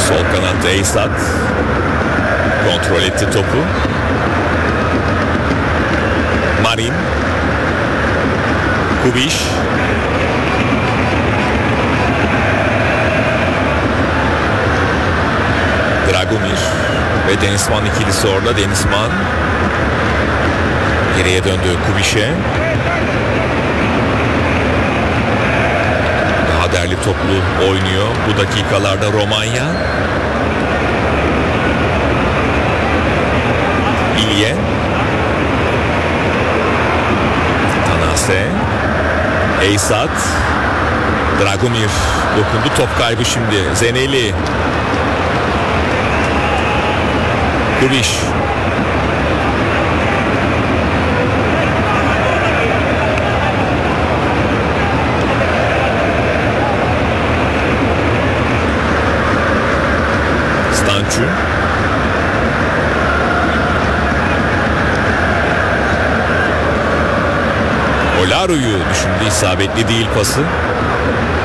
Sol kanatta Eysat kontrol etti topu. Marin, Kubiş, Dragomir ve Denizman ikilisi orada. Denizman geriye döndü Kubiş'e. Daha derli toplu oynuyor bu dakikalarda Romanya. İlye, Tanase, Eysat, Dragomir dokundu, top kaybı şimdi. Zeneli, Kubiş, Stancu, Olaru'yu düşündü, isabetli değil pası.